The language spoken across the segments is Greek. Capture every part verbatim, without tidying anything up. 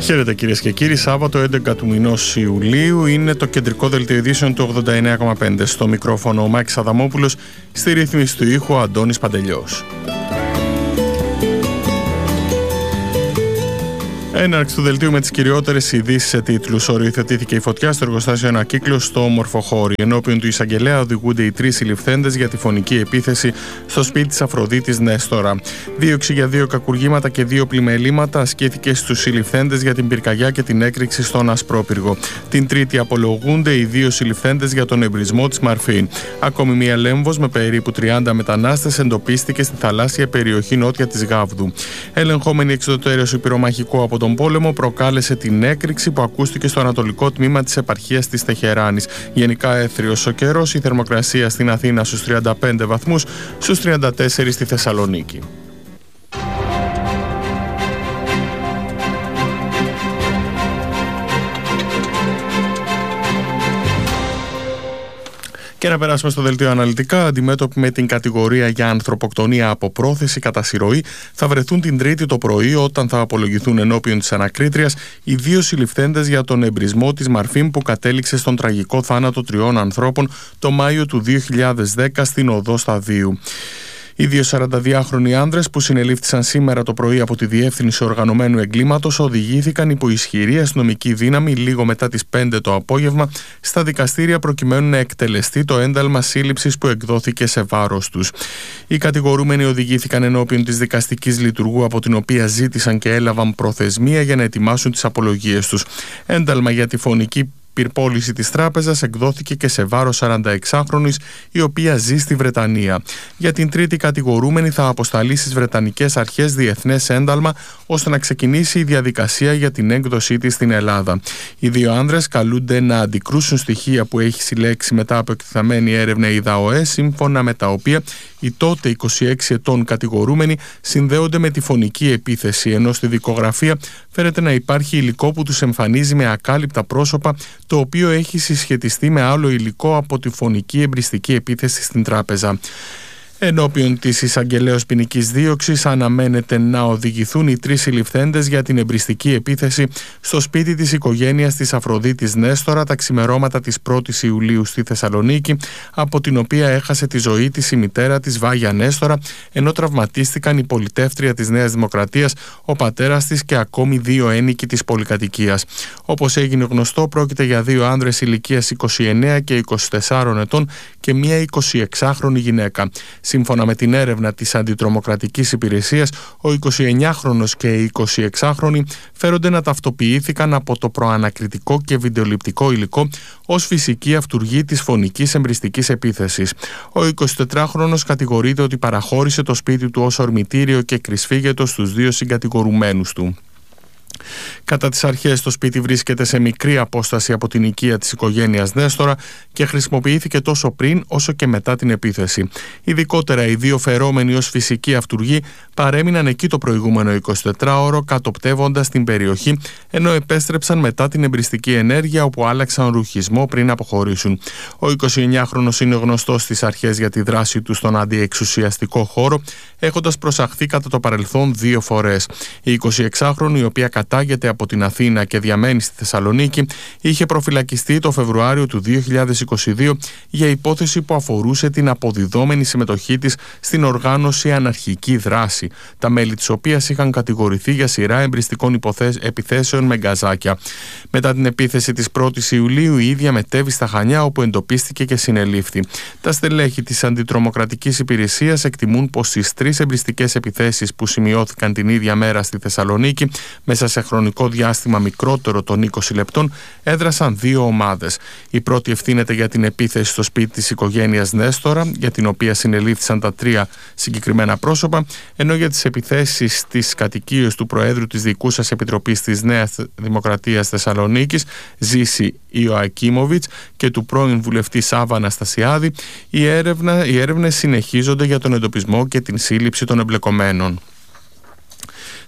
Χαίρετε κυρίες και κύριοι, Σάββατο έντεκα του μηνός Ιουλίου είναι το κεντρικό δελτίο ειδήσεων του ογδόντα εννέα κόμμα πέντε. Στο μικρόφωνο ο Μάκης Αδαμόπουλος, στη ρύθμιση του ήχου ο Αντώνης Παντελιός. Έναρξη του δελτίου με τις κυριότερες ειδήσεις σε τίτλους. Οριοθετήθηκε η φωτιά στο εργοστάσιο Ανακύκλος στο Ομορφοχώρι. Ενώπιον του εισαγγελέα οδηγούνται οι τρεις συλληφθέντες για τη φωνική επίθεση στο σπίτι της Αφροδίτης Νέστορα. Δίωξη για δύο κακουργήματα και δύο πλημελήματα ασκήθηκε στους συλληφθέντες για την πυρκαγιά και την έκρηξη στον Ασπρόπυργο. Την Τρίτη απολογούνται οι δύο συλληφθέντες για τον εμπρισμό της Μαρφή. Ακόμη μία λέμβος με περίπου τριάντα μετανάστες εντοπίστηκε στη θαλάσσια περιοχή νότια της Γάβδου. Ελεγχόμενη εξωτερικό πυρομαχικό από τον πόλεμο προκάλεσε την έκρηξη που ακούστηκε στο ανατολικό τμήμα της επαρχίας της Τεχεράνης. Γενικά έθριος ο καιρός, η θερμοκρασία στην Αθήνα στους τριάντα πέντε βαθμούς, στους τριάντα τέσσερα στη Θεσσαλονίκη. Και να περάσουμε στο δελτίο αναλυτικά. Αντιμέτωποι με την κατηγορία για ανθρωποκτονία από πρόθεση κατά συρροή, θα βρεθούν την Τρίτη το πρωί όταν θα απολογηθούν ενώπιον της ανακρίτριας οι δύο συλληφθέντες για τον εμπρισμό της Μαρφή που κατέληξε στον τραγικό θάνατο τριών ανθρώπων το Μάιο του δύο χιλιάδες δέκα στην οδό Σταδίου. Οι δύο σαρανταδυάχρονοι άνδρες που συνελήφθησαν σήμερα το πρωί από τη Διεύθυνση Οργανωμένου Εγκλήματος οδηγήθηκαν υπό ισχυρή αστυνομική δύναμη λίγο μετά τις πέντε το απόγευμα στα δικαστήρια προκειμένου να εκτελεστεί το ένταλμα σύλληψης που εκδόθηκε σε βάρος τους. Οι κατηγορούμενοι οδηγήθηκαν ενώπιον της δικαστικής λειτουργού από την οποία ζήτησαν και έλαβαν προθεσμία για να ετοιμάσουν τις απολογίες τους. Ένταλμα για τη φωνική πυρπόληση της τράπεζας εκδόθηκε και σε βάρος σαρανταεξάχρονης η οποία ζει στη Βρετανία. Για την τρίτη κατηγορούμενη θα αποσταλεί στις Βρετανικές Αρχές διεθνές ένταλμα ώστε να ξεκινήσει η διαδικασία για την έκδοσή της στην Ελλάδα. Οι δύο άνδρες καλούνται να αντικρούσουν στοιχεία που έχει συλλέξει μετά από εκτιθαμένη έρευνα η ΔΑΟΕ, σύμφωνα με τα οποία οι τότε είκοσι έξι ετών κατηγορούμενοι συνδέονται με τη φωνική επίθεση, ενώ στη δικογραφία φαίνεται να υπάρχει υλικό που τους εμφανίζει με ακάλυπτα πρόσωπα, το οποίο έχει συσχετιστεί με άλλο υλικό από τη φωνική εμπριστική επίθεση στην τράπεζα. Ενώπιον της εισαγγελέως ποινικής δίωξης αναμένεται να οδηγηθούν οι τρεις συλληφθέντες για την εμπριστική επίθεση στο σπίτι της οικογένειας της Αφροδίτης Νέστορα τα ξημερώματα της πρώτης Ιουλίου στη Θεσσαλονίκη, από την οποία έχασε τη ζωή της η μητέρα της Βάγια Νέστορα, ενώ τραυματίστηκαν η πολιτεύτρια της Νέας Δημοκρατίας, ο πατέρας της και ακόμη δύο ένοικοι της πολυκατοικίας. Όπως έγινε γνωστό, πρόκειται για δύο άνδρες ηλικίας είκοσι εννέα και είκοσι τεσσάρων ετών και μία εικοσιεξάχρονη γυναίκα. Σύμφωνα με την έρευνα της Αντιτρομοκρατικής Υπηρεσίας, ο εικοσιεννιάχρονος και η εικοσιεξάχρονη φέρονται να ταυτοποιήθηκαν από το προανακριτικό και βιντεοληπτικό υλικό ως φυσική αυτουργή της φωνικής εμπριστικής επίθεσης. Ο εικοσιτετράχρονος κατηγορείται ότι παραχώρησε το σπίτι του ως ορμητήριο και κρυσφύγετο στους δύο συγκατηγορουμένους του. Κατά τις αρχές το σπίτι βρίσκεται σε μικρή απόσταση από την οικία της οικογένειας Νέστορα και χρησιμοποιήθηκε τόσο πριν όσο και μετά την επίθεση. Ειδικότερα οι δύο φερόμενοι ως φυσική αυτουργοί παρέμειναν εκεί το προηγούμενο εικοσιτετράωρο κατοπτεύοντας την περιοχή, ενώ επέστρεψαν μετά την εμπριστική ενέργεια όπου άλλαξαν ρουχισμό πριν αποχωρήσουν. Ο εικοσιεννιάχρονος είναι γνωστός στις αρχές για τη δράση του στον αντιεξουσιαστικό χώρο, έχοντας προσαχθεί κατά το παρελθόν δύο φορές. Η εικοσιεξάχρονη, η οποία κατάγεται από την Αθήνα και διαμένει στη Θεσσαλονίκη, είχε προφυλακιστεί το Φεβρουάριο του δύο χιλιάδες είκοσι δύο για υπόθεση που αφορούσε την αποδιδόμενη συμμετοχή της στην οργάνωση Αναρχική Δράση, τα μέλη της οποίας είχαν κατηγορηθεί για σειρά εμπριστικών υποθέσεων επιθέσεων με γκαζάκια. Μετά την επίθεση της πρώτης Ιουλίου, η ίδια μετέβη στα Χανιά, όπου εντοπίστηκε και συνελήφθη. Τα στελέχη της Αντιτρομοκρατικής Υπηρεσίας εκτιμούν πως στις τρεις εμπριστικές επιθέσεις που σημειώθηκαν την ίδια μέρα στη Θεσσαλονίκη, μέσα σε χρονικό διάστημα μικρότερο των είκοσι λεπτών, έδρασαν δύο ομάδες. Η πρώτη ευθύνεται για την επίθεση στο σπίτι της οικογένειας Νέστορα, για την οποία συνελήφθησαν τα τρία συγκεκριμένα πρόσωπα, ενώ για τις επιθέσεις στις κατοικίες του Προέδρου της Διοικούσας Επιτροπής της Νέας Δημοκρατίας Θεσσαλονίκης, Ζήση Ιωακίμοβιτς, και του πρώην βουλευτή Σάββα Αναστασιάδη, οι, έρευνα, οι έρευνες συνεχίζονται για τον εντοπισμό και την σύλληψη των εμπλεκομένων.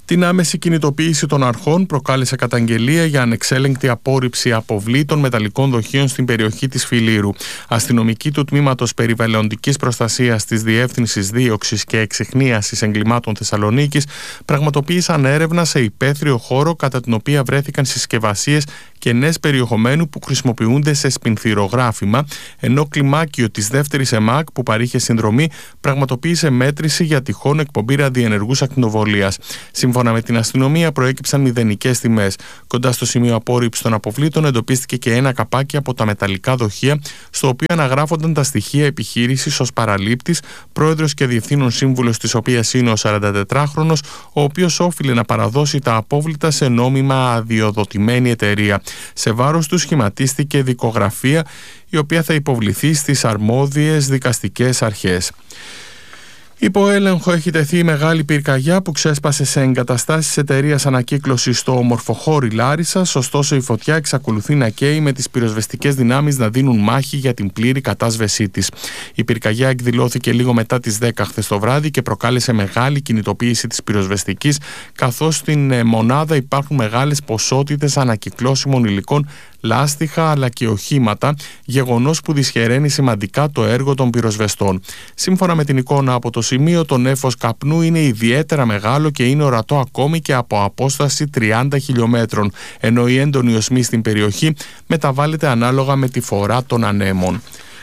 Την άμεση κινητοποίηση των αρχών προκάλεσε καταγγελία για ανεξέλεγκτη απόρριψη αποβλήτων μεταλλικών δοχείων στην περιοχή της Φιλήρου. Αστυνομικοί του Τμήματος Περιβαλλοντικής Προστασίας της Διεύθυνσης Δίωξης και Εξιχνίασης Εγκλημάτων Θεσσαλονίκης πραγματοποίησαν έρευνα σε υπαίθριο χώρο, κατά την οποία βρέθηκαν συσκευασίες και νες περιεχομένου που χρησιμοποιούνται σε σπινθυρογράφημα, ενώ κλιμάκιο της δεύτερης ΕΜΑΚ που παρήχε συνδρομή πραγματοποίησε μέτρηση για τυχόν εκπομπή ραδιενεργούς ακτινοβολίας. Σύμφωνα με την αστυνομία, προέκυψαν μηδενικές τιμές. Κοντά στο σημείο απόρριψης των αποβλήτων εντοπίστηκε και ένα καπάκι από τα μεταλλικά δοχεία, στο οποίο αναγράφονταν τα στοιχεία επιχείρησης ως παραλήπτης, πρόεδρος και διευθύνων σύμβουλος της οποίας είναι ο σαραντατετράχρονος, ο οποίος όφιλε να παραδώσει τα απόβλητα σε νόμιμα αδειοδοτημένη εταιρεία. Σε βάρος του σχηματίστηκε δικογραφία, η οποία θα υποβληθεί στις αρμόδιες δικαστικές αρχές. Υπό έλεγχο έχει τεθεί η μεγάλη πυρκαγιά που ξέσπασε σε εγκαταστάσεις εταιρείας ανακύκλωσης στο Ομορφοχώρι Λάρισσας, ωστόσο η φωτιά εξακολουθεί να καίει, με τις πυροσβεστικές δυνάμεις να δίνουν μάχη για την πλήρη κατάσβεσή της. Η πυρκαγιά εκδηλώθηκε λίγο μετά τις δέκα χθες το βράδυ και προκάλεσε μεγάλη κινητοποίηση της πυροσβεστικής, καθώς στην μονάδα υπάρχουν μεγάλες ποσότητες ανακυκλώσιμων υλικών, λάστιχα αλλά και οχήματα, γεγονός που δυσχεραίνει σημαντικά το έργο των πυροσβεστών. Σύμφωνα με την εικόνα από το σημείο, το νέφος καπνού είναι ιδιαίτερα μεγάλο και είναι ορατό ακόμη και από απόσταση τριάντα χιλιομέτρων, ενώ η έντονη οσμή στην περιοχή μεταβάλλεται ανάλογα με τη φορά των ανέμων.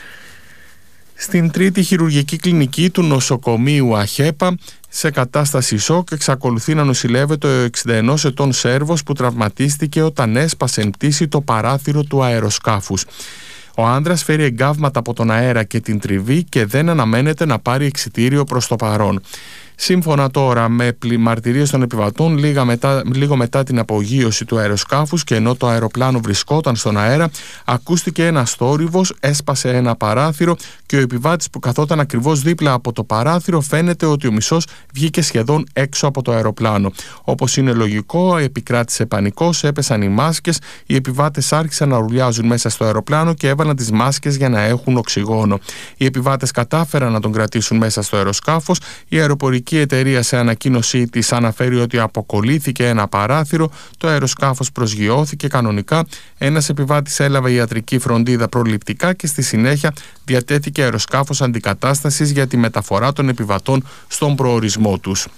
Στην τρίτη χειρουργική κλινική του νοσοκομείου ΑΧΕΠΑ, σε κατάσταση σοκ, εξακολουθεί να νοσηλεύεται ο εξήντα ενός ετών Σέρβος που τραυματίστηκε όταν έσπασε εν πτήση το παράθυρο του αεροσκάφους. Ο άνδρας φέρει εγκάβματα από τον αέρα και την τριβή και δεν αναμένεται να πάρει εξιτήριο προς το παρόν. Σύμφωνα τώρα με μαρτυρίες των επιβατών, λίγα μετά, λίγο μετά την απογείωση του αεροσκάφους και ενώ το αεροπλάνο βρισκόταν στον αέρα, ακούστηκε ένας θόρυβος, έσπασε ένα παράθυρο και ο επιβάτης που καθόταν ακριβώς δίπλα από το παράθυρο φαίνεται ότι ο μισός βγήκε σχεδόν έξω από το αεροπλάνο. Όπως είναι λογικό, επικράτησε πανικός, έπεσαν οι μάσκες, οι επιβάτες άρχισαν να ρουλιάζουν μέσα στο αεροπλάνο και έβαλαν τις μάσκες για να έχουν οξυγόνο. Οι επιβάτες κατάφεραν να τον κρατήσουν μέσα στο αεροσκάφος. Η αεροπορική Η εταιρεία σε ανακοίνωσή της αναφέρει ότι αποκολλήθηκε ένα παράθυρο, το αεροσκάφος προσγειώθηκε κανονικά, ένας επιβάτης έλαβε ιατρική φροντίδα προληπτικά και στη συνέχεια διατέθηκε αεροσκάφος αντικατάστασης για τη μεταφορά των επιβατών στον προορισμό τους.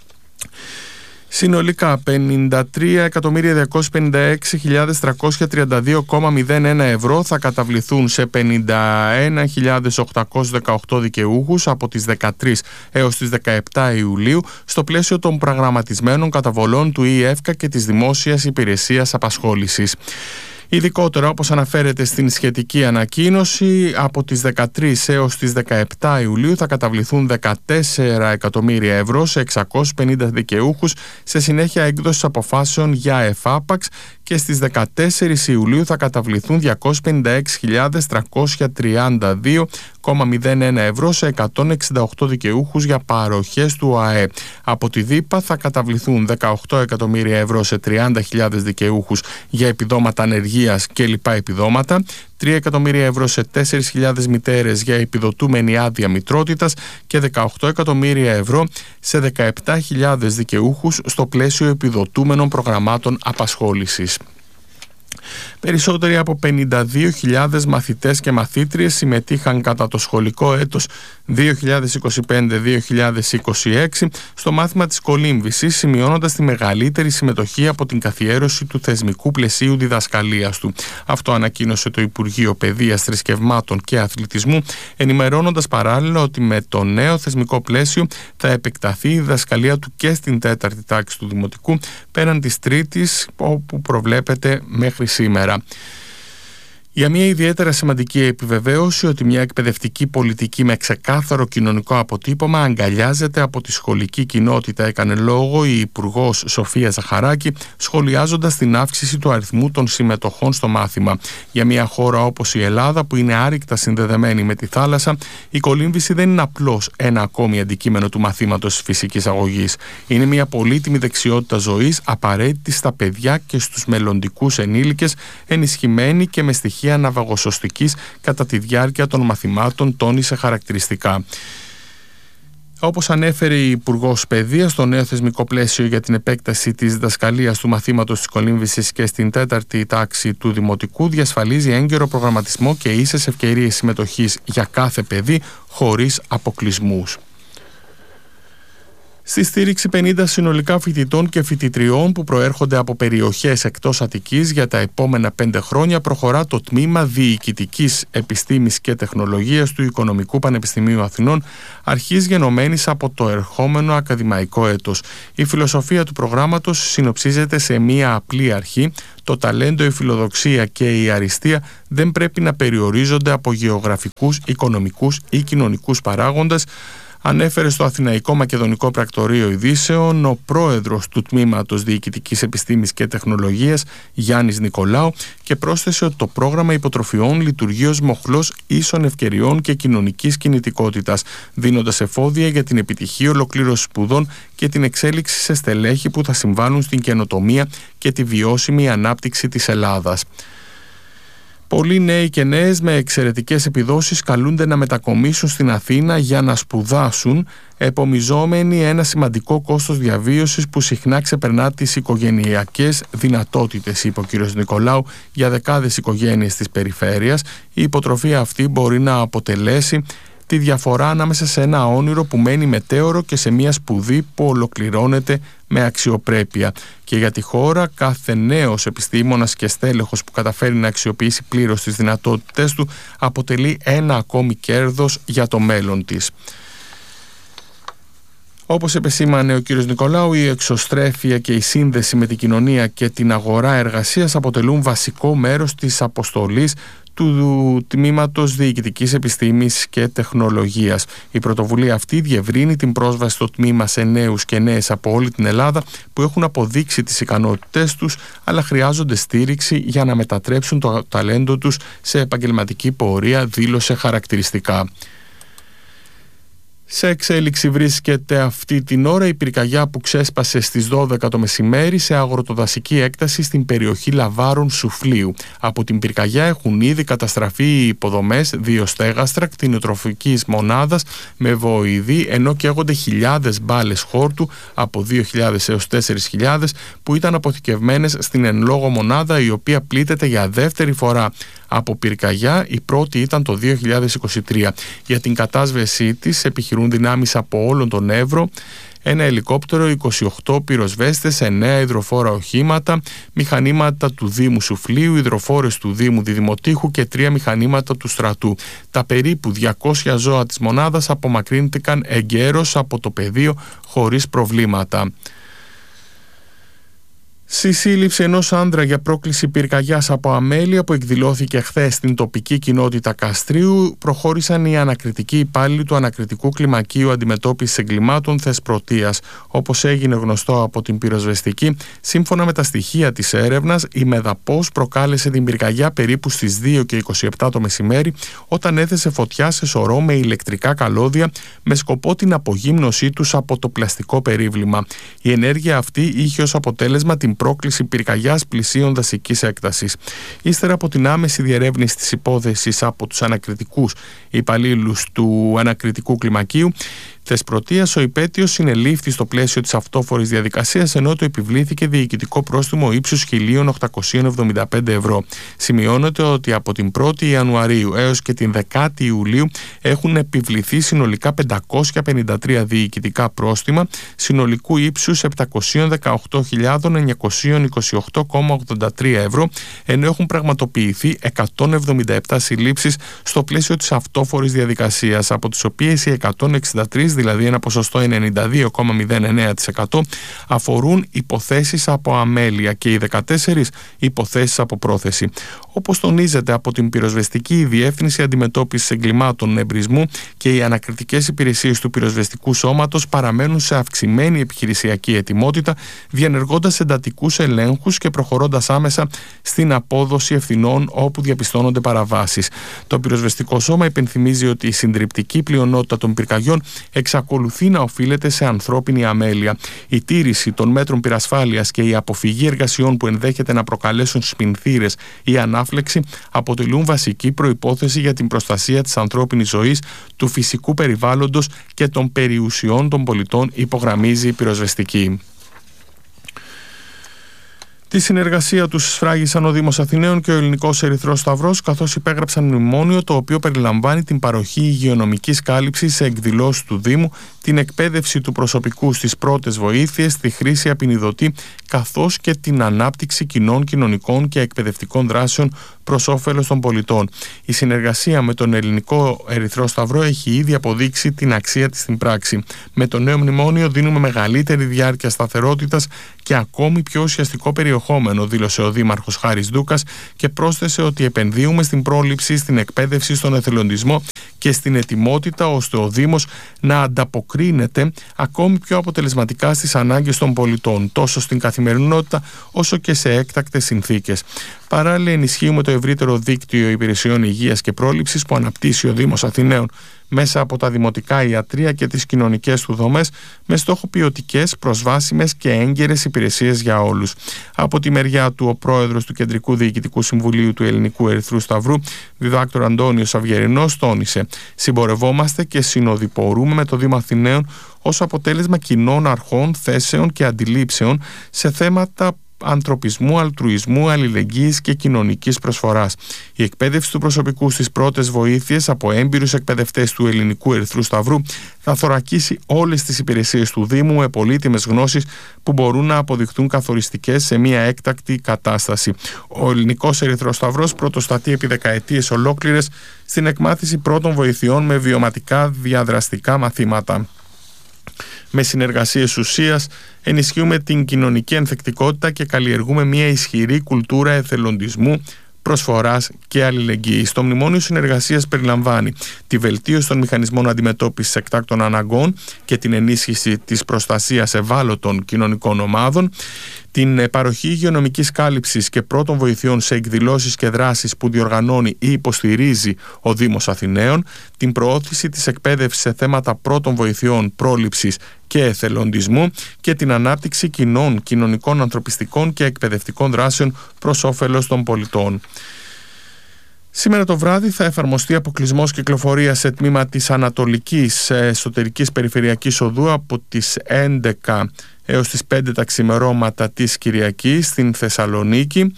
Συνολικά πενήντα τρία εκατομμύρια διακόσιες πενήντα έξι χιλιάδες τριακόσια τριάντα δύο κόμμα μηδέν ένα ευρώ θα καταβληθούν σε πενήντα ένα χιλιάδες οκτακόσιους δεκαοκτώ δικαιούχους από τις δεκατρείς έως τις δεκαεπτά Ιουλίου στο πλαίσιο των προγραμματισμένων καταβολών του ΙΕΦΚΑ και της Δημόσιας Υπηρεσίας Απασχόλησης. Ειδικότερα, όπως αναφέρεται στην σχετική ανακοίνωση, από τις δεκατρείς έως τις δεκαεπτά Ιουλίου θα καταβληθούν δεκατέσσερα εκατομμύρια ευρώ σε εξακόσιους πενήντα δικαιούχους σε συνέχεια έκδοσης αποφάσεων για εφάπαξ και στις δεκατέσσερις Ιουλίου θα καταβληθούν διακόσιες πενήντα έξι χιλιάδες τριακόσια τριάντα δύο κόμμα μηδέν ένα ευρώ σε εκατόν εξήντα οκτώ δικαιούχους για παροχές του ΟΑΕ. Από τη ΔΥΠΑ θα καταβληθούν δεκαοκτώ εκατομμύρια ευρώ σε τριάντα χιλιάδες δικαιούχους για επιδόματα ανεργίας και λοιπά επιδόματα, τρία εκατομμύρια ευρώ σε τέσσερις χιλιάδες μητέρες για επιδοτούμενη άδεια μητρότητας και δεκαοκτώ εκατομμύρια ευρώ σε δεκαεπτά χιλιάδες δικαιούχους στο πλαίσιο επιδοτούμενων προγραμμάτων απασχόλησης. Περισσότεροι από πενήντα δύο χιλιάδες μαθητές και μαθήτριες συμμετείχαν κατά το σχολικό έτος δύο χιλιάδες είκοσι πέντε δύο χιλιάδες είκοσι έξι στο μάθημα της κολύμβησης, σημειώνοντας τη μεγαλύτερη συμμετοχή από την καθιέρωση του θεσμικού πλαισίου διδασκαλίας του. Αυτό ανακοίνωσε το Υπουργείο Παιδείας, Θρησκευμάτων και Αθλητισμού, ενημερώνοντας παράλληλα ότι με το νέο θεσμικό πλαίσιο θα επεκταθεί η διδασκαλία του και στην τέταρτη τάξη του Δημοτικού, πέραν της τρίτης, όπου προβλέπεται μέχρι σήμερα. Για μια ιδιαίτερα σημαντική επιβεβαίωση ότι μια εκπαιδευτική πολιτική με ξεκάθαρο κοινωνικό αποτύπωμα αγκαλιάζεται από τη σχολική κοινότητα, έκανε λόγο η Υπουργός Σοφία Ζαχαράκη, σχολιάζοντας την αύξηση του αριθμού των συμμετοχών στο μάθημα. Για μια χώρα όπως η Ελλάδα, που είναι άρρηκτα συνδεδεμένη με τη θάλασσα, η κολύμβηση δεν είναι απλώς ένα ακόμη αντικείμενο του μαθήματος φυσικής αγωγής. Είναι μια πολύτιμη δεξιότητα ζωής, απαραίτητη στα παιδιά και στους μελλοντικούς ενήλικες, ενισχυμένη και με στοιχεία ναυαγοσωστικής κατά τη διάρκεια των μαθημάτων, τόνισε χαρακτηριστικά. Όπως ανέφερε η Υπουργός Παιδείας, το νέο θεσμικό πλαίσιο για την επέκταση της διδασκαλίας του μαθήματος της κολύμβησης και στην τέταρτη τάξη του Δημοτικού διασφαλίζει έγκαιρο προγραμματισμό και ίσες ευκαιρίες συμμετοχής για κάθε παιδί χωρίς αποκλεισμούς. Στη στήριξη πενήντα συνολικά φοιτητών και φοιτητριών που προέρχονται από περιοχές εκτός Αττικής για τα επόμενα πέντε χρόνια προχωρά το τμήμα Διοικητικής Επιστήμης και Τεχνολογίας του Οικονομικού Πανεπιστημίου Αθηνών, αρχής γενομένης από το ερχόμενο ακαδημαϊκό έτος. Η φιλοσοφία του προγράμματος συνοψίζεται σε μία απλή αρχή: το ταλέντο, η φιλοδοξία και η αριστεία δεν πρέπει να περιορίζονται από γεωγραφικούς, οικονομικούς ή κοινωνικούς παράγοντες, ανέφερε στο Αθηναϊκό Μακεδονικό Πρακτορείο Ειδήσεων ο πρόεδρος του Τμήματος Διοικητικής Επιστήμης και Τεχνολογίας, Γιάννης Νικολάου, και πρόσθεσε ότι το πρόγραμμα υποτροφιών λειτουργεί ως μοχλός ίσων ευκαιριών και κοινωνικής κινητικότητας, δίνοντας εφόδια για την επιτυχή ολοκλήρωση σπουδών και την εξέλιξη σε στελέχη που θα συμβάλλουν στην καινοτομία και τη βιώσιμη ανάπτυξη της Ελλάδας. Πολλοί νέοι και νέες με εξαιρετικές επιδόσεις καλούνται να μετακομίσουν στην Αθήνα για να σπουδάσουν, επομιζόμενοι ένα σημαντικό κόστος διαβίωσης που συχνά ξεπερνά τις οικογενειακές δυνατότητες, είπε ο κ. Νικολάου. Για δεκάδες οικογένειες της περιφέρειας η υποτροφία αυτή μπορεί να αποτελέσει τη διαφορά ανάμεσα σε ένα όνειρο που μένει μετέωρο και σε μια σπουδή που ολοκληρώνεται με αξιοπρέπεια. Και για τη χώρα, κάθε νέος επιστήμονας και στέλεχος που καταφέρει να αξιοποιήσει πλήρως τις δυνατότητες του αποτελεί ένα ακόμη κέρδος για το μέλλον της. Όπως επεσήμανε ο κ. Νικολάου, η εξωστρέφεια και η σύνδεση με την κοινωνία και την αγορά εργασίας αποτελούν βασικό μέρος της αποστολής του Τμήματος Διοικητικής Επιστήμης και Τεχνολογίας. Η πρωτοβουλία αυτή διευρύνει την πρόσβαση στο τμήμα σε νέους και νέες από όλη την Ελλάδα που έχουν αποδείξει τις ικανότητές τους, αλλά χρειάζονται στήριξη για να μετατρέψουν το ταλέντο τους σε επαγγελματική πορεία, δήλωσε χαρακτηριστικά. Σε εξέλιξη βρίσκεται αυτή την ώρα η πυρκαγιά που ξέσπασε στις δώδεκα το μεσημέρι σε αγροτοδασική έκταση στην περιοχή Λαβάρων Σουφλίου. Από την πυρκαγιά έχουν ήδη καταστραφεί οι υποδομές δύο στέγαστρα κτηνοτροφικής μονάδας με βοηδή, ενώ καίγονται χιλιάδες μπάλες χόρτου από δύο χιλιάδες έως τέσσερις χιλιάδες που ήταν αποθηκευμένες στην εν λόγω μονάδα, η οποία πλήττεται για δεύτερη φορά από πυρκαγιά. Η πρώτη ήταν το δύο χιλιάδες είκοσι τρία. Για την κατάσβεσή της επιχειρούν δυνάμεις από όλον τον Εύρο, ένα ελικόπτερο, είκοσι οκτώ πυροσβέστες, εννέα υδροφόρα οχήματα, μηχανήματα του Δήμου Σουφλίου, υδροφόρες του Δήμου Διδημοτήχου και τρία μηχανήματα του στρατού. Τα περίπου διακόσια ζώα της μονάδας απομακρύνθηκαν εγκαίρως από το πεδίο χωρίς προβλήματα. Στη σύλληψη ενός άνδρα για πρόκληση πυρκαγιάς από αμέλεια που εκδηλώθηκε χθες στην τοπική κοινότητα Καστρίου προχώρησαν οι ανακριτικοί υπάλληλοι του Ανακριτικού Κλιμακίου Αντιμετώπισης Εγκλημάτων Θεσπρωτείας. Όπως έγινε γνωστό από την πυροσβεστική, σύμφωνα με τα στοιχεία της έρευνας, η Μεδαπός προκάλεσε την πυρκαγιά περίπου στις δύο και είκοσι επτά το μεσημέρι, όταν έθεσε φωτιά σε σωρό με ηλεκτρικά καλώδια με σκοπό την απογύμνωσή τους από το πλαστικό περίβλημα. Η ενέργεια αυτή είχε ως αποτέλεσμα την πρόκληση πυρκαγιάς πλησίων δασικής έκτασης. Ύστερα από την άμεση διερεύνηση της υπόθεσης από τους ανακριτικούς υπαλλήλους του Ανακριτικού Κλιμακίου Θεσπρωτείας, ο υπέτειος συνελήφθη στο πλαίσιο της αυτόφορης διαδικασίας, ενώ το επιβλήθηκε διοικητικό πρόστιμο ύψους χίλια οκτακόσια εβδομήντα πέντε ευρώ. Σημειώνεται ότι από την πρώτη Ιανουαρίου έως και την δέκατη Ιουλίου έχουν επιβληθεί συνολικά πεντακόσια πενήντα τρία διοικητικά πρόστιμα συνολικού ύψους επτακόσια δεκαοκτώ χιλιάδες εννιακόσια είκοσι οκτώ κόμμα ογδόντα τρία ευρώ, ενώ έχουν πραγματοποιηθεί εκατόν εβδομήντα επτά συλλήψεις στο πλαίσιο της αυτόφορης διαδικασίας, από τις οποίες οι εκατόν εξήντα τρεις, δηλαδή ένα ποσοστό ενενήντα δύο κόμμα μηδέν εννέα τοις εκατό, αφορούν υποθέσεις από αμέλεια και οι δεκατέσσερις υποθέσεις από πρόθεση. Όπως τονίζεται από την πυροσβεστική, η Διεύθυνση Αντιμετώπισης Εγκλημάτων Εμπρισμού και οι ανακριτικές υπηρεσίες του πυροσβεστικού σώματος παραμένουν σε αυξημένη επιχειρησιακή ετοιμότητα, διενεργώντας εντατικούς ελέγχους και προχωρώντας άμεσα στην απόδοση ευθυνών όπου διαπιστώνονται παραβάσεις. Το πυροσβεστικό σώμα υπενθυμίζει ότι η συντριπτική πλειονότητα των πυρκαγιών εξακολουθεί να οφείλεται σε ανθρώπινη αμέλεια. Η τήρηση των μέτρων πυρασφάλειας και η αποφυγή εργασιών που ενδέχεται να προκαλέσουν σπινθήρες ή ανάφλεξη αποτελούν βασική προϋπόθεση για την προστασία της ανθρώπινης ζωής, του φυσικού περιβάλλοντος και των περιουσιών των πολιτών, υπογραμμίζει η πυροσβεστική. Τη συνεργασία τους σφράγισαν ο Δήμος Αθηναίων και ο Ελληνικός Ερυθρός Σταυρός, καθώς υπέγραψαν μνημόνιο το οποίο περιλαμβάνει την παροχή υγειονομικής κάλυψης σε εκδηλώσεις του Δήμου, την εκπαίδευση του προσωπικού στις πρώτες βοήθειες, τη χρήση απεινιδωτή, καθώς και την ανάπτυξη κοινών, κοινωνικών και εκπαιδευτικών δράσεων προς όφελος των πολιτών. Η συνεργασία με τον Ελληνικό Ερυθρό Σταυρό έχει ήδη αποδείξει την αξία της στην πράξη. Με το νέο μνημόνιο δίνουμε μεγαλύτερη διάρκεια σταθερότητας και ακόμη πιο ουσιαστικό περιεχόμενο, δήλωσε ο Δήμαρχος Χάρης Δούκας και πρόσθεσε ότι επενδύουμε στην πρόληψη, στην εκπαίδευση, στον εθελοντισμό και στην ετοιμότητα ώστε ο Δήμος να ανταποκρίνεται ακόμη πιο αποτελεσματικά στις ανάγκες των πολιτών, τόσο στην καθημερινότητα όσο και σε έκτακτες συνθήκες. Παράλληλα, ενισχύουμε το ευρύτερο δίκτυο υπηρεσιών υγείας και πρόληψης που αναπτύσσει ο Δήμος Αθηναίων μέσα από τα δημοτικά ιατρεία και τις κοινωνικές του δομές, με στόχο ποιοτικές, προσβάσιμες και έγκαιρες υπηρεσίες για όλους. Από τη μεριά του, ο πρόεδρος του Κεντρικού Διοικητικού Συμβουλίου του Ελληνικού Ερυθρού Σταυρού, διδάκτορ Αντώνιος Αυγερινός, τόνισε: συμπορευόμαστε και συνοδοιπορούμε με το Δήμο Αθηναίων ως αποτέλεσμα κοινών αρχών, θέσεων και αντιλήψεων σε θέματα ανθρωπισμού, αλτρουισμού, αλληλεγγύης και κοινωνικής προσφοράς. Η εκπαίδευση του προσωπικού στις πρώτες βοήθειες από έμπειρους εκπαιδευτές του Ελληνικού Ερυθρού Σταυρού θα θωρακίσει όλες τις υπηρεσίες του Δήμου με πολύτιμες γνώσεις που μπορούν να αποδειχθούν καθοριστικές σε μια έκτακτη κατάσταση. Ο Ελληνικός Ερυθρός Σταυρός πρωτοστατεί επί δεκαετίες ολόκληρες στην εκμάθηση πρώτων βοηθειών με βιωματικά διαδραστικά μαθήματα. Με συνεργασίες ουσίας ενισχύουμε την κοινωνική ενθεκτικότητα και καλλιεργούμε μια ισχυρή κουλτούρα εθελοντισμού, προσφοράς και αλληλεγγύης. Το μνημόνιο συνεργασίας περιλαμβάνει τη βελτίωση των μηχανισμών αντιμετώπισης εκτάκτων αναγκών και την ενίσχυση της προστασίας ευάλωτων κοινωνικών ομάδων, την παροχή υγειονομικής κάλυψης και πρώτων βοηθειών σε εκδηλώσεις και δράσεις που διοργανώνει ή υποστηρίζει ο Δήμος Αθηναίων, την προώθηση της εκπαίδευσης σε θέματα πρώτων βοηθειών, πρόληψης και εθελοντισμού και την ανάπτυξη κοινών, κοινωνικών, ανθρωπιστικών και εκπαιδευτικών δράσεων προς όφελος των πολιτών. Σήμερα το βράδυ θα εφαρμοστεί αποκλεισμός κυκλοφορίας σε τμήμα της Ανατολικής Εσωτερικής Περιφερειακής Οδού από τις έντεκα έως τις πέντε τα ξημερώματα της Κυριακής στην Θεσσαλονίκη,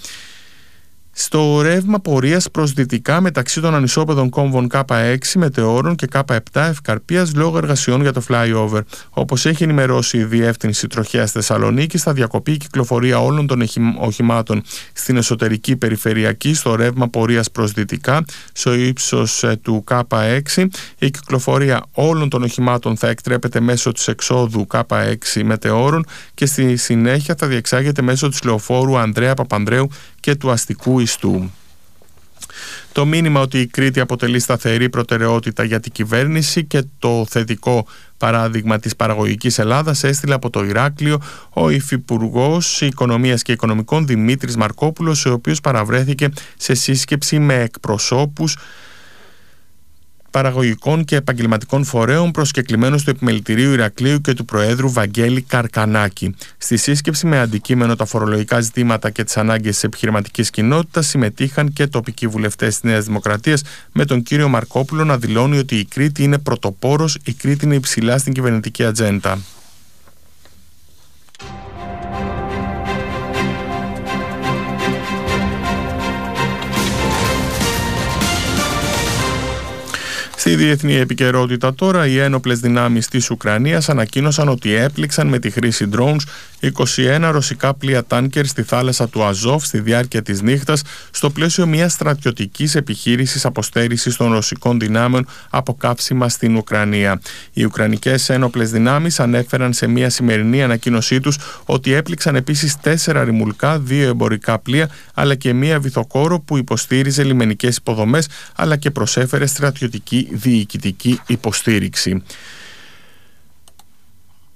στο ρεύμα πορείας προς δυτικά μεταξύ των ανισόπεδων κόμβων Κ έξι Μετεώρων και Κ επτά Ευκαρπίας λόγω εργασιών για το flyover. Όπως έχει ενημερώσει η Διεύθυνση Τροχέας Θεσσαλονίκης, θα διακοπεί η κυκλοφορία όλων των οχημάτων στην εσωτερική περιφερειακή στο ρεύμα πορείας προς δυτικά στο ύψος του Κ έξι. Η κυκλοφορία όλων των οχημάτων θα εκτρέπεται μέσω της εξόδου Κ έξι Μετεώρων και στη συνέχεια θα διεξάγεται μέσω της λεωφόρου Ανδρέα Παπανδρέου και του αστικού ιστού. Το μήνυμα ότι η Κρήτη αποτελεί σταθερή προτεραιότητα για την κυβέρνηση και το θετικό παράδειγμα της παραγωγικής Ελλάδας έστειλε από το Ηράκλειο ο Υφυπουργός Οικονομίας και Οικονομικών Δημήτρης Μαρκόπουλος, ο οποίος παραβρέθηκε σε σύσκεψη με εκπροσώπους παραγωγικών και επαγγελματικών φορέων προσκεκλημένους του Επιμελητηρίου Ηρακλείου και του Προέδρου Βαγγέλη Καρκανάκη. Στη σύσκεψη με αντικείμενο τα φορολογικά ζητήματα και τις ανάγκες της επιχειρηματικής κοινότητας συμμετείχαν και τοπικοί βουλευτές της Νέας Δημοκρατίας, με τον κύριο Μαρκόπουλο να δηλώνει ότι η Κρήτη είναι πρωτοπόρος, η Κρήτη είναι υψηλά στην κυβερνητική ατζέντα. Στη διεθνή επικαιρότητα τώρα, οι ένοπλες δυνάμεις της Ουκρανίας ανακοίνωσαν ότι έπληξαν με τη χρήση drones είκοσι ένα ρωσικά πλοία τάνκερ στη θάλασσα του Αζόφ στη διάρκεια της νύχτας, στο πλαίσιο μιας στρατιωτικής επιχείρησης αποστέρησης των ρωσικών δυνάμεων από καύσιμα στην Ουκρανία. Οι Ουκρανικές ένοπλες δυνάμεις ανέφεραν σε μια σημερινή ανακοίνωσή τους ότι έπληξαν επίσης τέσσερα ρημουλκά, δύο εμπορικά πλοία αλλά και μια βυθοκόρο που υποστήριζε λιμενικές υποδομές αλλά και προσέφερε στρατιωτική διοικητική υποστήριξη.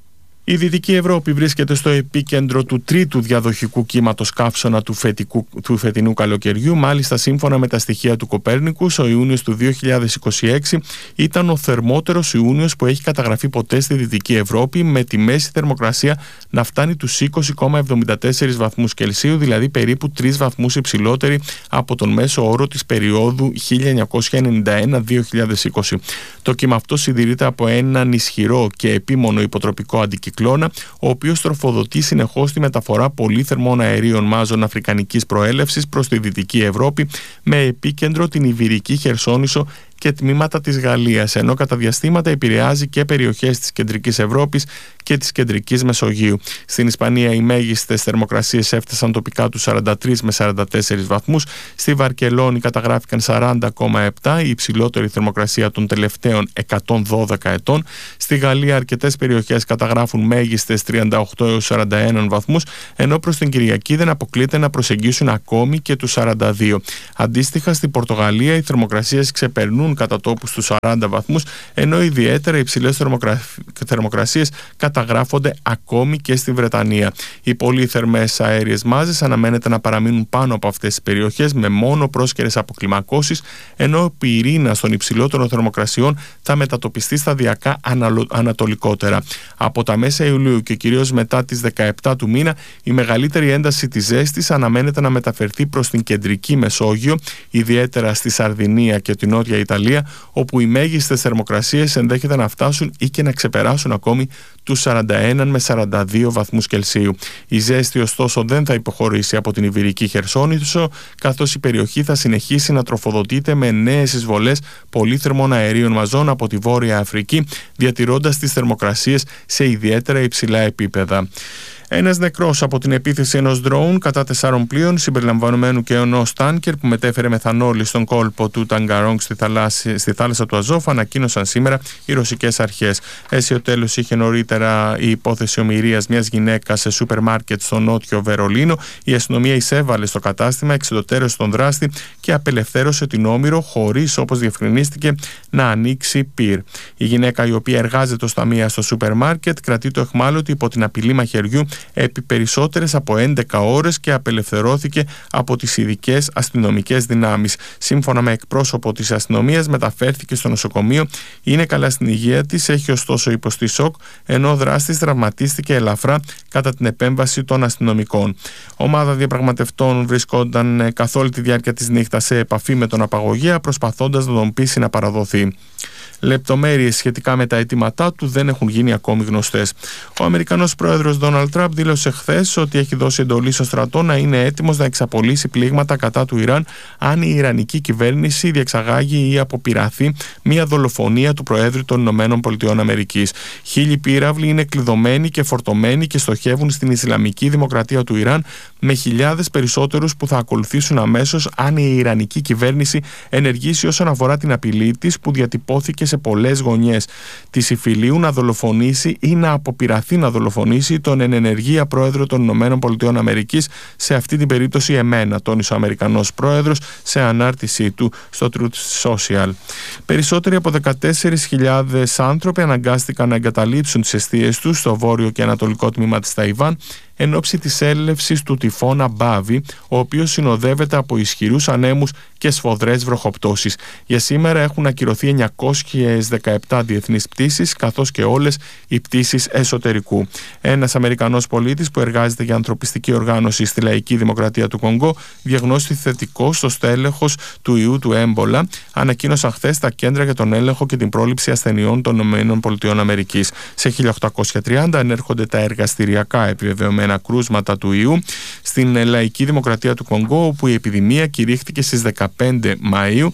Η Δυτική Ευρώπη βρίσκεται στο επίκεντρο του τρίτου διαδοχικού κύματος καύσωνα του, φετικού, του φετινού καλοκαιριού. Μάλιστα, σύμφωνα με τα στοιχεία του Κοπέρνικους, ο Ιούνιος του δύο χιλιάδες είκοσι έξι ήταν ο θερμότερος Ιούνιος που έχει καταγραφεί ποτέ στη Δυτική Ευρώπη, με τη μέση θερμοκρασία να φτάνει τους είκοσι κόμμα εβδομήντα τέσσερα βαθμούς Κελσίου, δηλαδή περίπου τρεις βαθμούς υψηλότερη από τον μέσο όρο της περίοδου χίλια εννιακόσια ενενήντα ένα με δύο χιλιάδες είκοσι. Το κύμα αυτό συντηρείται από έναν ισχυρό και επίμονο υποτροπικό αντικυκλώνα, ο οποίος τροφοδοτεί συνεχώς τη μεταφορά πολύ θερμών αερίων μάζων αφρικανικής προέλευσης προς τη Δυτική Ευρώπη, με επίκεντρο την Ιβηρική Χερσόνησο και τμήματα της Γαλλίας, ενώ κατά διαστήματα επηρεάζει και περιοχές της Κεντρικής Ευρώπης και της Κεντρικής Μεσογείου. Στην Ισπανία οι μέγιστες θερμοκρασίες έφτασαν τοπικά τους σαράντα τρεις με σαράντα τέσσερα βαθμούς. Στη Βαρκελόνη καταγράφηκαν σαράντα κόμμα επτά, η υψηλότερη θερμοκρασία των τελευταίων εκατόν δώδεκα ετών. Στη Γαλλία αρκετές περιοχές καταγράφουν μέγιστες τριάντα οκτώ έως σαράντα ένα βαθμούς, ενώ προς την Κυριακή δεν αποκλείεται να προσεγγίσουν ακόμη και τους σαράντα δύο. Αντίστοιχα, στην Πορτογαλία οι θερμοκρασίες ξεπερνούν κατά τόπους στους σαράντα βαθμούς, ενώ ιδιαίτερα υψηλές θερμοκρα... θερμοκρασίες καταγράφονται ακόμη και στη Βρετανία. Οι πολύ θερμές αέριες μάζες αναμένεται να παραμείνουν πάνω από αυτές τις περιοχές, με μόνο πρόσκαιρες αποκλιμακώσεις, ενώ ο πυρήνας των υψηλότερων θερμοκρασιών θα μετατοπιστεί σταδιακά αναλο... ανατολικότερα. Από τα μέσα Ιουλίου και κυρίως μετά τις δεκαεπτά του μήνα, η μεγαλύτερη ένταση της ζέστης αναμένεται να μεταφερθεί προς την κεντρική Μεσόγειο, ιδιαίτερα στη Σαρδινία και την Νότια Ιταλία, όπου οι μέγιστες θερμοκρασίες ενδέχεται να φτάσουν ή και να ξεπεράσουν ακόμη τους σαράντα ένα με σαράντα δύο βαθμούς Κελσίου. Η ζέστη ωστόσο δεν θα υποχωρήσει από την Ιβηρική Χερσόνησο, καθώς η περιοχή θα συνεχίσει να τροφοδοτείται με νέες εισβολές πολύθερμων αερίων μαζών από τη Βόρεια Αφρική, διατηρώντας τις θερμοκρασίες σε ιδιαίτερα υψηλά επίπεδα. Ένας νεκρός από την επίθεση ενός ντρόουν κατά τεσσάρων πλοίων, συμπεριλαμβανομένου και ενός τάνκερ που μετέφερε μεθανόλη στον κόλπο του Ταγκαρόγκ στη, στη θάλασσα του Αζόφ, ανακοίνωσαν σήμερα οι ρωσικές αρχές. Αίσιο τέλος είχε νωρίτερα η υπόθεση ομηρίας μιας γυναίκας σε σούπερ μάρκετ στο νότιο Βερολίνο. Η αστυνομία εισέβαλε στο κατάστημα, εξεδωτέρωσε τον δράστη και απελευθέρωσε την Όμηρο, χωρίς, όπως διευκρινίστηκε, να ανοίξει πυρ. Η γυναίκα, η οποία εργάζεται ως ταμεία στο σούπερ μάρκετ, κρατεί το αιχμάλωτη υπό την απειλή μαχαιριού επί περισσότερες από έντεκα ώρες και απελευθερώθηκε από τις ειδικές αστυνομικές δυνάμεις. Σύμφωνα με εκπρόσωπο της αστυνομίας, μεταφέρθηκε στο νοσοκομείο, είναι καλά στην υγεία της, έχει ωστόσο υποστεί σοκ, ενώ ο δράστης τραυματίστηκε ελαφρά κατά την επέμβαση των αστυνομικών. Ομάδα διαπραγματευτών βρισκόταν καθ' όλη τη διάρκεια της νύχτας σε επαφή με τον απαγωγέα, προσπαθώντας να τον πείσει να παραδοθεί. Λεπτομέρειες σχετικά με τα αιτήματά του δεν έχουν γίνει ακόμη γνωστές. Ο Αμερικανός πρόεδρος Ντόναλντ Τραμπ δήλωσε χθες ότι έχει δώσει εντολή στο στρατό να είναι έτοιμος να εξαπολύσει πλήγματα κατά του Ιράν αν η Ιρανική κυβέρνηση διεξαγάγει ή αποπειραθεί μια δολοφονία του Προέδρου των Ηνωμένων Πολιτειών Αμερικής. Χίλιοι πύραυλοι είναι κλειδωμένοι και φορτωμένοι και στοχεύουν στην Ισλαμική Δημοκρατία του Ιράν, με χιλιάδες περισσότερους που θα ακολουθήσουν αμέσως αν η Ιρανική κυβέρνηση ενεργήσει όσον αφορά την απειλή της που διατυπώθηκε σε πολλές γωνιές της υφηλίου να δολοφονήσει ή να αποπειραθεί να δολοφονήσει τον εν ενεργεία πρόεδρο των Ηνωμένων Πολιτειών Αμερικής, σε αυτή την περίπτωση εμένα, τόνισε ο Αμερικανός πρόεδρος σε ανάρτησή του στο Truth Social. Περισσότεροι από δεκατέσσερις χιλιάδες άνθρωποι αναγκάστηκαν να εγκαταλείψουν τις εστίες τους στο βόρειο και ανατολικό τμήμα της Ταϊβάν εν ώψη της έλευσης του τυφώνα Μπάβι, ο οποίος συνοδεύεται από ισχυρούς ανέμους και σφοδρές βροχοπτώσεις. Για σήμερα έχουν ακυρωθεί εννιακόσιες δεκαεπτά διεθνείς πτήσεις, καθώς και όλες οι πτήσεις εσωτερικού. Ένας Αμερικανός πολίτης που εργάζεται για ανθρωπιστική οργάνωση στη Λαϊκή Δημοκρατία του Κονγκό διαγνώστηκε θετικό στο στέλεχος του ιού του έμπολα, ανακοίνωσαν χθες τα κέντρα για τον έλεγχο και την πρόληψη ασθενειών των ΗΠΑ. Σε χίλια οκτακόσια τριάντα ενέρχονται τα εργαστηριακά επιβεβαιωμένα κρούσματα του ιού στην Λαϊκή Δημοκρατία του Κονγκό, όπου η επιδημία κηρύχθηκε στις δεκαπέντε Μαΐου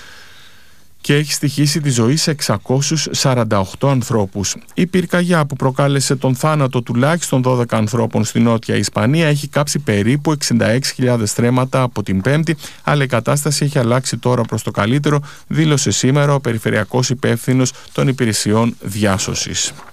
και έχει στοιχήσει τη ζωή σε εξακόσιους σαράντα οκτώ ανθρώπους. Η πυρκαγιά που προκάλεσε τον θάνατο τουλάχιστον δώδεκα ανθρώπων στη Νότια Ισπανία έχει κάψει περίπου εξήντα έξι χιλιάδες στρέμματα από την Πέμπτη, αλλά η κατάσταση έχει αλλάξει τώρα προς το καλύτερο, δήλωσε σήμερα ο περιφερειακός υπεύθυνος των υπηρεσιών διάσωσης.